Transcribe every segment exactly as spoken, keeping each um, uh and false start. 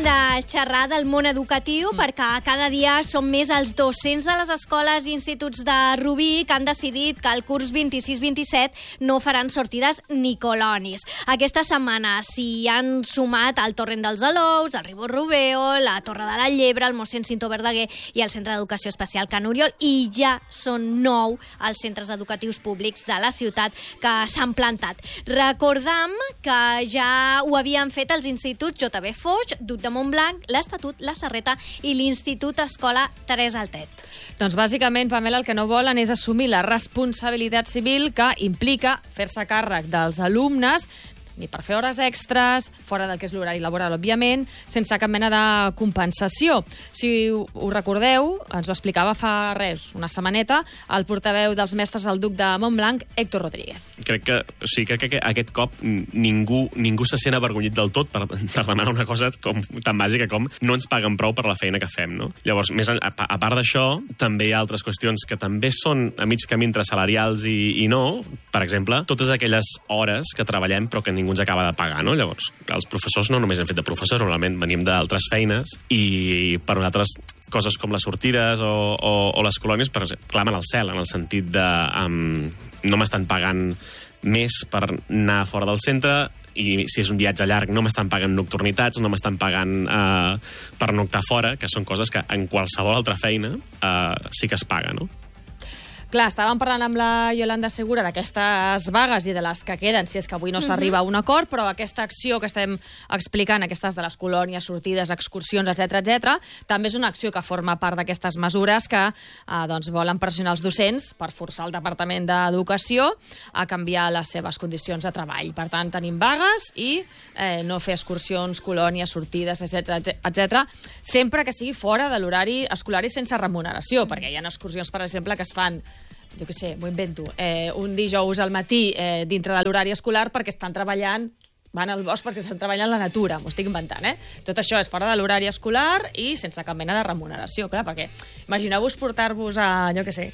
de xerrar del món educatiu mm. perquè cada dia són més els docents de les escoles i instituts de Rubí que han decidit que el curs vint-i-sis vint-i-set no faran sortides ni colonis. Aquesta setmana s'hi han sumat el Torrent dels Alous, el Ribó Rubeo, la Torre de la Llebre, el mossèn Cinto Verdaguer i el Centre d'Educació Especial Can Oriol, i ja són nou els centres educatius públics de la ciutat que s'han plantat. Recordam que ja ho havien fet els instituts J B Foix, Duc de Montblanc, l'Estatut, la Serreta i l'Institut Escola Teresa Altet. Doncs bàsicament, Pamela, el que no volen és assumir la responsabilitat civil que implica fer-se càrrec dels alumnes, ni per fer hores extres, fora del que és l'horari laboral, òbviament, sense cap mena de compensació. Si ho, ho recordeu, ens ho explicava fa res, una setmaneta, el portaveu dels mestres del Duc de Montblanc, Héctor Rodríguez. Crec que, o sigui, crec que aquest cop ningú, ningú se sent avergonyit del tot per, per demanar una cosa com, tan bàsica com no ens paguen prou per la feina que fem, no? Llavors, més a, a part d'això, també hi ha altres qüestions que també són a mig camí entre salarials i, i no. Per exemple, totes aquelles hores que treballem però que ningú ens acaba de pagar, no? Llavors, els professors no només hem fet de professors, normalment venim d'altres feines i per nosaltres coses com les sortides o, o, o les colònies per exemple, clamen al cel, en el sentit de um, no m'estan pagant més per anar fora del centre i si és un viatge llarg no m'estan pagant nocturnitats, no m'estan pagant uh, per noctar fora, que són coses que en qualsevol altra feina uh, sí que es paga, no? Clar, estàvem parlant amb la Yolanda Segura d'aquestes vagues i de les que queden, si és que avui no s'arriba a un acord, però aquesta acció que estem explicant, aquestes de les colònies, sortides, excursions, etcètera, etcètera, també és una acció que forma part d'aquestes mesures que eh, doncs, volen pressionar els docents per forçar el Departament d'Educació a canviar les seves condicions de treball. Per tant, tenim vagues i eh, no fer excursions, colònies, sortides, etcètera, etcètera, sempre que sigui fora de l'horari escolar i sense remuneració, perquè hi ha excursions, per exemple, que es fan jo què sé, m'ho invento, eh, un dijous al matí eh, dintre de l'horari escolar perquè estan treballant, van al bosc perquè estan treballant la natura, m'ho estic inventant, eh? Tot això és fora de l'horari escolar i sense cap mena de remuneració, clar, perquè imagineu-vos portar-vos a, jo què sé,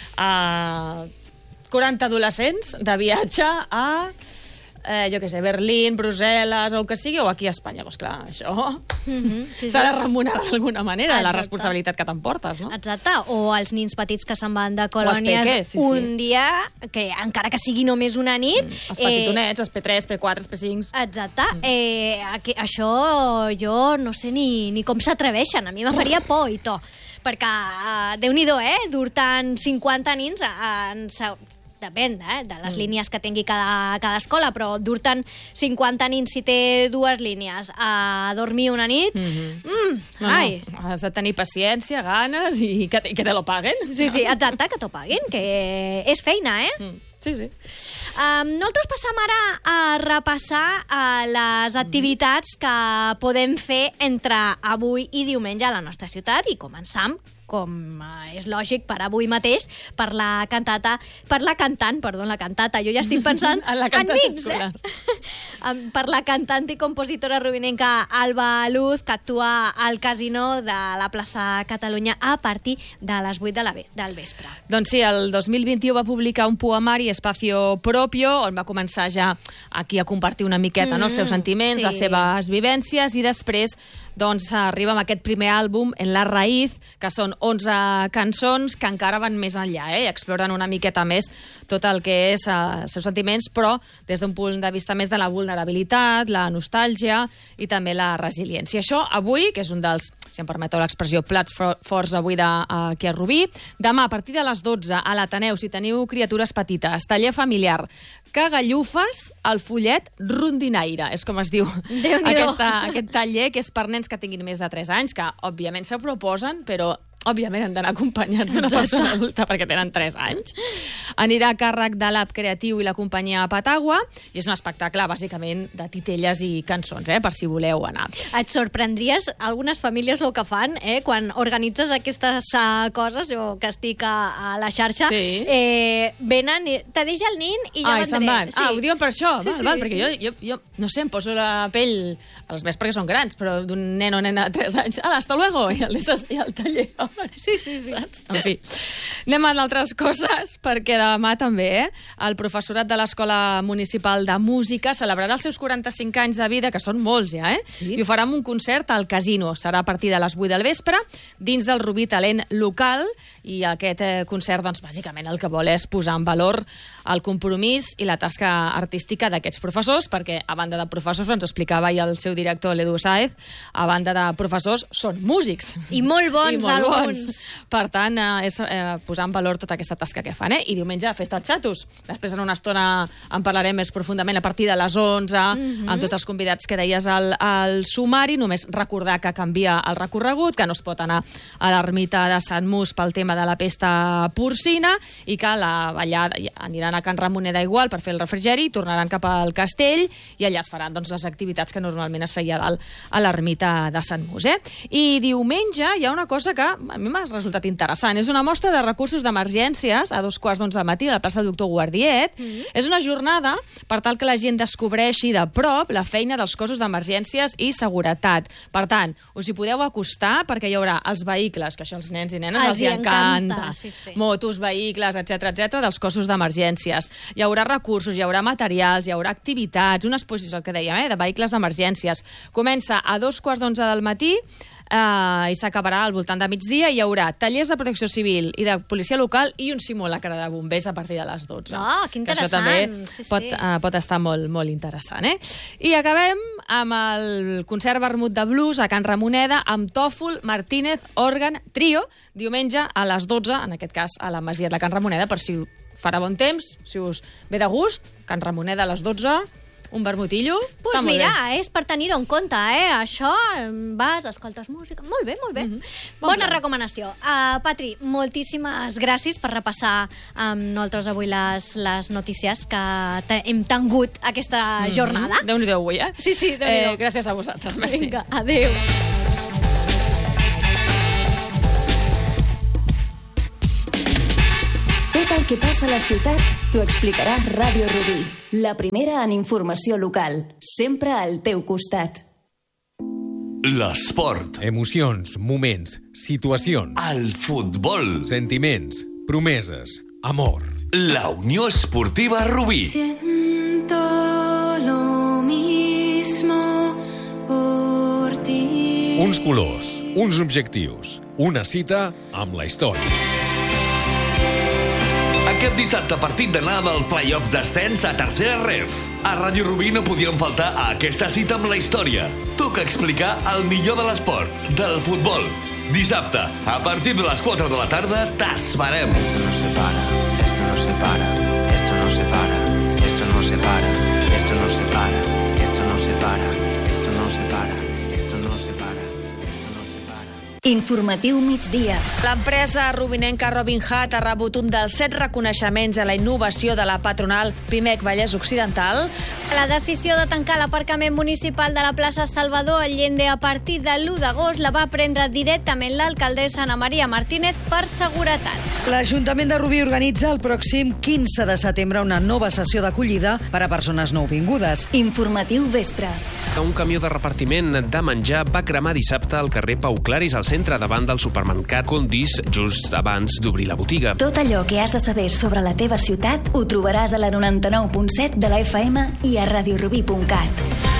a quaranta adolescents de viatge a... Eh, jo què sé, Berlín, Brussel·les, o el que sigui, o aquí a Espanya. Doncs clar, això mm-hmm, sí, s'ha de remunerar d'alguna manera, exacte, la responsabilitat que t'emportes, no? Exacte, o els nins petits que se'n van de colònies peques, sí, un sí. dia, que encara que sigui només una nit... Mm, els petitonets, eh, els P tres, P quatre, P cinc... Exacte, mm. eh, aquí, això jo no sé ni, ni com s'atreveixen, a mi me faria por i tot, perquè uh, Déu-n'hi-do, eh, dur-te'n cinquanta nins en... Depèn eh, de les mm. línies que tingui cada, cada escola, però dur-te'n cinquanta nins si té dues línies a dormir una nit... Mm-hmm. mm, no, ai. No, has de tenir paciència, ganes i que, que te lo paguen. Sí, sí, exacte, que t'ho paguin, que és feina, eh? Mm. Sí, sí. Um, nosaltres passam ara a repassar uh, les activitats que podem fer entre avui i diumenge a la nostra ciutat i començam, com uh, és lògic per avui mateix, per la cantata, per la cantant, perdó, la cantata, jo ja estic pensant en, en nins, eh? um, per la cantant i compositora rubinenca Alba Luz, que actua al Casino de la plaça Catalunya a partir de les vuit de la ve del vespre. Doncs sí, el dos mil vint-i-u va publicar un poemari, Espacio Propio, on va començar ja aquí a compartir una miqueta mm, no, els seus sentiments, sí. les seves vivències, i després doncs, arriba amb aquest primer àlbum, En la raïz, que són onze cançons que encara van més enllà, eh? Exploren una miqueta més tot el que és eh, els seus sentiments, però des d'un punt de vista més de la vulnerabilitat, la nostàlgia i també la resiliència. Això avui, que és un dels, si em permeteu l'expressió, plats forts avui de, uh, aquí a Rubí, demà a partir de les dotze a l'Ateneu, si teniu criatures petites, taller familiar, Cagallufes, el follet rondinaire, és com es diu aquesta, aquest taller, que és per nens que tinguin més de tres anys, que òbviament se proposen, però òbviament han d'anar acompanyats d'una persona adulta perquè tenen tres anys. Anirà a càrrec de l'App Creatiu i la companyia Patagua, i és un espectacle bàsicament de titelles i cançons, eh, per si voleu anar. Et sorprendries algunes famílies el que fan, eh, quan organitzes aquestes uh, coses, jo que estic a, a la xarxa, sí. eh, venen, te deixa el nin i ja ah, vendré. Sí. Ah, ho diuen per això, sí, val, sí, val, perquè sí. jo, jo, jo, no sé, em poso la pell, els més perquè són grans, però d'un nen o nena de tres anys, ala, hasta luego, i el deixes i el taller Sí, sí, sí. Saps? En fi, anem a d'altres coses, perquè demà també eh, el professorat de l'Escola Municipal de Música celebrarà els seus quaranta-cinc anys de vida, que són molts ja, eh? Sí. I ho farà amb un concert al Casino. Serà a partir de les vuit del vespre, dins del Rubí Talent local, i aquest eh, concert, doncs, bàsicament el que vol és posar en valor el compromís i la tasca artística d'aquests professors, perquè a banda de professors, ens explicava ahir el seu director, l'Edu Sáez, a banda de professors, són músics. I molt bons, I molt alguns. bons. Per tant, eh, és eh, posar en valor tota aquesta tasca que fan, eh? I diumenge, festa als xatos. Després, en una estona, en parlarem més profundament a partir de les onze, mm-hmm. amb tots els convidats que deies al, al sumari. Només recordar que canvia el recorregut, que no es pot anar a l'ermita de Sant Mus pel tema de la pesta porcina, i que la ballada aniran a Can Ramoneda igual per fer el refrigeri, tornaran cap al castell, i allà es faran doncs, les activitats que normalment es feia dalt a l'ermita de Sant Mus. Eh? I diumenge hi ha una cosa que a mi m'ha resultat interessant. És una mostra de recursos d'emergències a dos quarts d'onze del matí a la plaça Doctor Guardiet. Mm-hmm. És una jornada per tal que la gent descobreixi de prop la feina dels cossos d'emergències i seguretat. Per tant, us hi podeu acostar perquè hi haurà els vehicles, que això als nens i nenes els, els hi encanta. encanta. Sí, sí. Motos, vehicles, etcètera, etcètera, dels cossos d'emergències. Hi haurà recursos, hi haurà materials, hi haurà activitats, una exposició, el que dèiem, eh, de vehicles d'emergències. Comença a dos quarts d'onze del matí Uh, i s'acabarà al voltant de migdia. Hi haurà tallers de protecció civil i de policia local i un simulacre de bombers a partir de les dotze. Oh, que interessant. Que això també sí, pot, sí. uh, pot estar molt, molt interessant. Eh? I acabem amb el concert vermut de blues a Can Ramoneda amb Tòfol, Martínez, Òrgan, Trio, diumenge a les dotze, en aquest cas a la Masia de Can Ramoneda, per si farà bon temps, si us ve de gust, Can Ramoneda a les dotze, un vermutillo. Doncs pues mira, bé. És per tenir-ho en compte, eh? Això, vas, escoltes música... Molt bé, molt bé. Mm-hmm. Bon Bona plan. recomanació. Uh, Patri, moltíssimes gràcies per repassar amb nosaltres avui les, les notícies que hem tingut aquesta mm-hmm. jornada. Déu-n'hi-do avui, eh? Sí, sí, Déu-n'hi-do. Eh, gràcies a vosaltres, merci. Vinga, adéu. Tot el que passa a la ciutat t'ho explicarà Ràdio Rubí, la primera en informació local, sempre al teu costat. L'esport. Emocions, moments, situacions. El futbol. Sentiments, promeses, amor. La Unió Esportiva Rubí. Siento lo mismo por ti. Uns colors, uns objectius, una cita amb la història. Aquest dissabte, partit d'anada del play-off d'ascens a tercera ref. A Ràdio Rubí no podíem faltar a aquesta cita amb la història. Toca explicar el millor de l'esport, del futbol. Dissabte, a partir de les quatre de la tarda, t'esperem. Esto no se para, esto no se para, esto no se para, esto no se para, esto no se para, esto no se para, esto no se para, esto no se para. Informatiu migdia. L'empresa rubinenca Robin Hood ha rebut un dels set reconeixements a la innovació de la patronal Pimec Vallès Occidental. La decisió de tancar l'aparcament municipal de la plaça Salvador Allende a partir de l'u d'agost la va prendre directament l'alcaldessa Ana Maria Martínez per seguretat. L'Ajuntament de Rubí organitza el pròxim quinze de setembre una nova sessió d'acollida per a persones nouvingudes. Informatiu vespre. Un camió de repartiment de menjar va cremar dissabte al carrer Pau Claris, al centre, davant del supermercat Condis, just abans d'obrir la botiga. Tot allò que has de saber sobre la teva ciutat ho trobaràs a la noranta-nou punt set de la F M i a radiorubí punt cat.